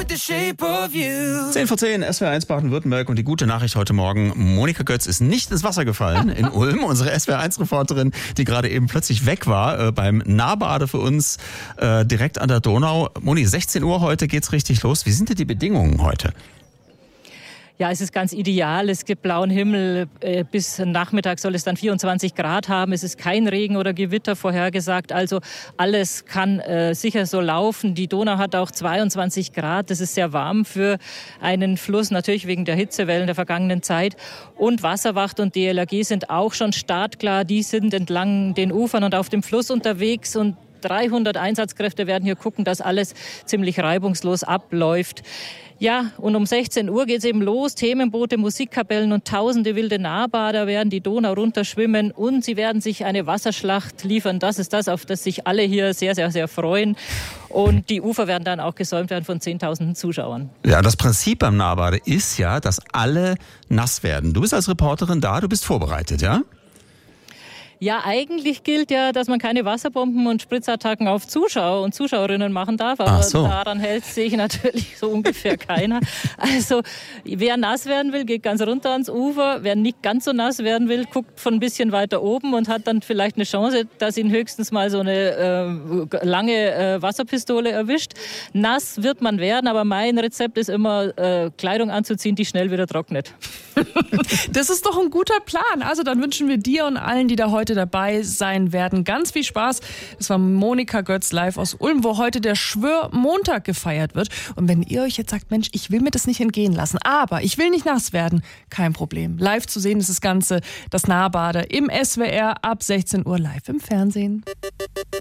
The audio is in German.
10 vor 10, SWR1 Baden-Württemberg und die gute Nachricht heute Morgen, Monika Götz ist nicht ins Wasser gefallen in Ulm. Unsere SWR1-Reporterin, die gerade eben plötzlich weg war, beim Nahbade für uns direkt an der Donau. Moni, 16 Uhr heute geht's richtig los. Wie sind denn die Bedingungen heute? Ja, es ist ganz ideal. Es gibt blauen Himmel. Bis Nachmittag soll es dann 24 Grad haben. Es ist kein Regen oder Gewitter vorhergesagt. Also alles kann sicher so laufen. Die Donau hat auch 22 Grad. Das ist sehr warm für einen Fluss, natürlich wegen der Hitzewellen der vergangenen Zeit. Und Wasserwacht und DLRG sind auch schon startklar. Die sind entlang den Ufern und auf dem Fluss unterwegs und 300 Einsatzkräfte werden hier gucken, dass alles ziemlich reibungslos abläuft. Ja, und um 16 Uhr geht es eben los. Themenboote, Musikkapellen und tausende wilde Nahbader werden die Donau runterschwimmen und sie werden sich eine Wasserschlacht liefern. Das ist das, auf das sich alle hier sehr, sehr, sehr freuen. Und die Ufer werden dann auch gesäumt werden von Zehntausenden Zuschauern. Ja, das Prinzip beim Nahbade ist ja, dass alle nass werden. Du bist als Reporterin da, du bist vorbereitet, ja? Ja, eigentlich gilt ja, dass man keine Wasserbomben und Spritzattacken auf Zuschauer und Zuschauerinnen machen darf. Aber daran hält sich natürlich so ungefähr keiner. Also wer nass werden will, geht ganz runter ans Ufer. Wer nicht ganz so nass werden will, guckt von ein bisschen weiter oben und hat dann vielleicht eine Chance, dass ihn höchstens mal so eine lange Wasserpistole erwischt. Nass wird man werden, aber mein Rezept ist immer, Kleidung anzuziehen, die schnell wieder trocknet. Das ist doch ein guter Plan. Also dann wünschen wir dir und allen, die da heute dabei sein werden, ganz viel Spaß. Das war Monika Götz live aus Ulm, wo heute der Schwörmontag gefeiert wird. Und wenn ihr euch jetzt sagt, Mensch, ich will mir das nicht entgehen lassen, aber ich will nicht nass werden, kein Problem. Live zu sehen ist das Ganze, das Nahbade im SWR ab 16 Uhr live im Fernsehen.